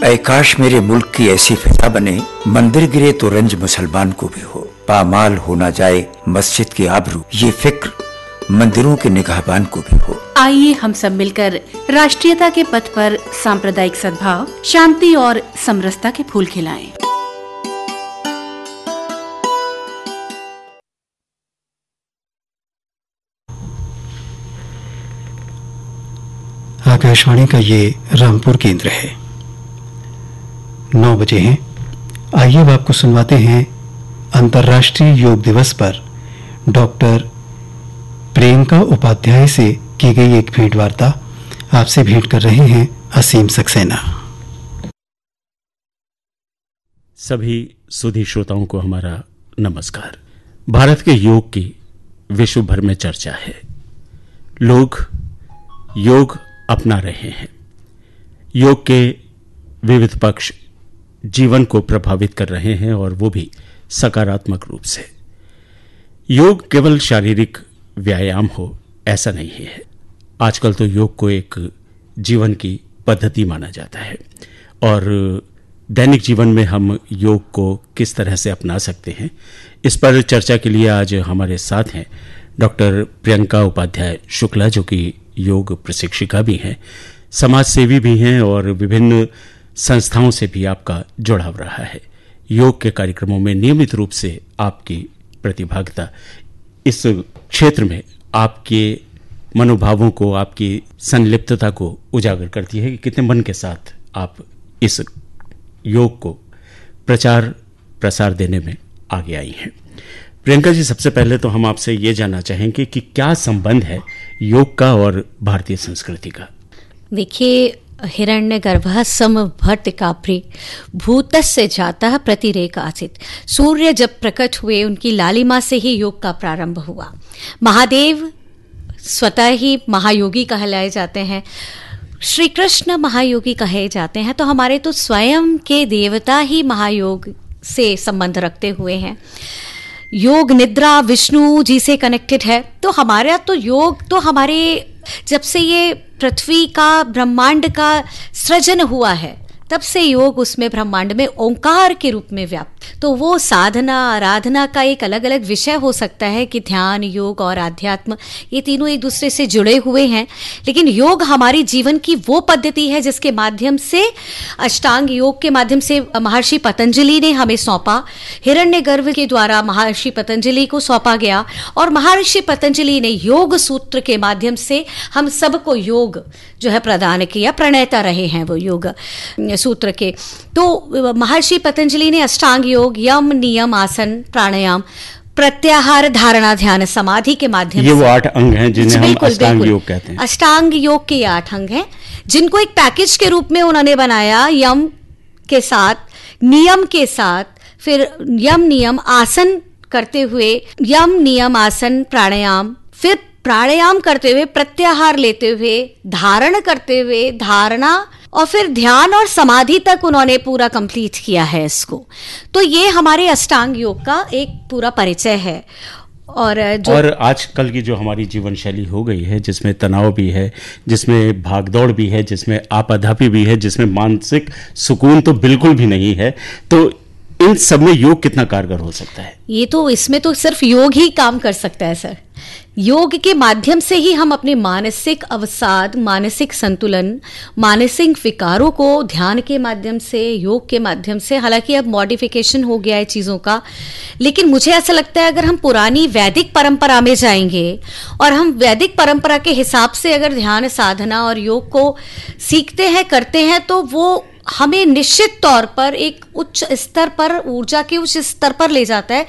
ऐ काश मेरे मुल्क की ऐसी फिजा बने, मंदिर गिरे तो रंज मुसलमान को भी हो, पामाल हो ना जाए मस्जिद की आबरू, ये फिक्र मंदिरों के निगाहबान को भी हो। आइए हम सब मिलकर राष्ट्रीयता के पथ पर सांप्रदायिक सद्भाव, शांति और समरसता के फूल खिलाएं। आकाशवाणी का ये रामपुर केंद्र है। 9 बजे हैं। आइए अब आपको सुनवाते हैं अंतर्राष्ट्रीय योग दिवस पर डॉक्टर प्रियंका उपाध्याय से की गई एक भेंट वार्ता। आपसे भेंट कर रहे हैं असीम सक्सेना। सभी सुधी श्रोताओं को हमारा नमस्कार। भारत के योग की विश्व भर में चर्चा है। लोग योग अपना रहे हैं। योग के विविध पक्ष जीवन को प्रभावित कर रहे हैं और वो भी सकारात्मक रूप से। योग केवल शारीरिक व्यायाम हो ऐसा नहीं है। आजकल तो योग को एक जीवन की पद्धति माना जाता है और दैनिक जीवन में हम योग को किस तरह से अपना सकते हैं, इस पर चर्चा के लिए आज हमारे साथ हैं डॉक्टर प्रियंका उपाध्याय शुक्ला, जो कि योग प्रशिक्षिका भी हैं, समाज सेवी भी हैं और विभिन्न संस्थाओं से भी आपका जुड़ाव रहा है। योग के कार्यक्रमों में नियमित रूप से आपकी प्रतिभागिता इस क्षेत्र में आपके मनोभावों को, आपकी संलिप्तता को उजागर करती है कि कितने मन के साथ आप इस योग को प्रचार प्रसार देने में आगे आई हैं। प्रियंका जी, सबसे पहले तो हम आपसे ये जानना चाहेंगे कि क्या संबंध है योग का और भारतीय संस्कृति का। देखिए, हिरण्यगर्भः समभट्टिकाभ्रि भूतस्य जातः प्रतिरेक आसीत्। सूर्य जब प्रकट हुए उनकी लालिमा से ही योग का प्रारंभ हुआ। महादेव स्वतः ही महायोगी कहलाए जाते हैं, श्री कृष्ण महायोगी कहे जाते हैं, तो हमारे तो स्वयं के देवता ही महायोग से संबंध रखते हुए हैं। योग निद्रा विष्णु जी से कनेक्टेड है। तो हमारा तो योग तो हमारे जब से ये पृथ्वी का ब्रह्मांड का सृजन हुआ है तब से योग उसमें ब्रह्मांड में ओंकार के रूप में व्याप्त। तो वो साधना आराधना का एक अलग अलग विषय हो सकता है कि ध्यान, योग और आध्यात्म ये तीनों एक दूसरे से जुड़े हुए हैं, लेकिन योग हमारी जीवन की वो पद्धति है जिसके माध्यम से, अष्टांग योग के माध्यम से महर्षि पतंजलि ने हमें सौंपा। हिरण्यगर्भ के द्वारा महर्षि पतंजलि को सौंपा गया और महर्षि पतंजलि ने योग सूत्र के माध्यम से हम सबको योग जो है प्रदान किया। प्रणेता रहे हैं वो योग सूत्र के। तो महर्षि पतंजलि ने अष्टांग योग, यम नियम आसन प्राणायाम, प्रत्याहार धारणा ध्यान समाधि के माध्यम से, ये वो 8 अंग हैं जिन्हें हम अष्टांग योग कहते हैं। अष्टांग योग के 8 अंग हैं जिनको एक पैकेज के रूप में उन्होंने बनाया। यम के साथ, नियम के साथ, फिर यम नियम आसन करते हुए, यम नियम आसन प्राणायाम, फिर प्राणायाम करते हुए, प्रत्याहार लेते हुए, धारण करते हुए, धारणा और फिर ध्यान और समाधि तक उन्होंने पूरा कंप्लीट किया है इसको। तो ये हमारे अष्टांग योग का एक पूरा परिचय है। और आजकल की जो हमारी जीवन शैली हो गई है, जिसमें तनाव भी है, जिसमें भागदौड़ भी है, जिसमें आपाधापी भी है, जिसमें मानसिक सुकून तो बिल्कुल भी नहीं है, तो इन सब में योग कितना कारगर हो सकता है? ये तो इसमें तो सिर्फ योग ही काम कर सकता है सर। योग के माध्यम से ही हम अपने मानसिक अवसाद, मानसिक संतुलन, मानसिक विकारों को ध्यान के माध्यम से, योग के माध्यम से, हालांकि अब मॉडिफिकेशन हो गया है चीज़ों का, लेकिन मुझे ऐसा लगता है अगर हम पुरानी वैदिक परंपरा में जाएंगे और हम वैदिक परंपरा के हिसाब से अगर ध्यान साधना और योग को सीखते हैं, करते हैं, तो वो हमें निश्चित तौर पर एक उच्च स्तर पर, ऊर्जा के उच्च स्तर पर ले जाता है